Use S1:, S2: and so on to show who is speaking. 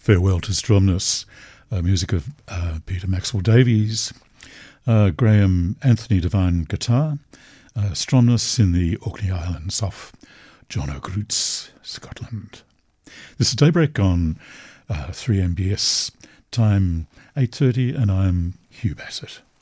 S1: Farewell to Stromness, music of Peter Maxwell Davies, Graham Anthony Devine guitar, Stromness in the Orkney Islands off John O'Groats, Scotland. This is Daybreak on 3MBS, time 8:30, and I'm Hugh Bassett.